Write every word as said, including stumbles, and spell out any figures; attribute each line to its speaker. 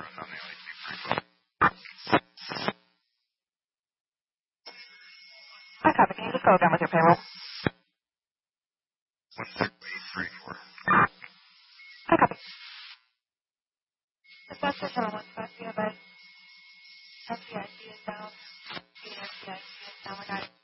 Speaker 1: Hi, copy. Can you just go again with your payroll? Hi, copy. It's not just on one spot, but F D I C is down. The F D I C is down. We got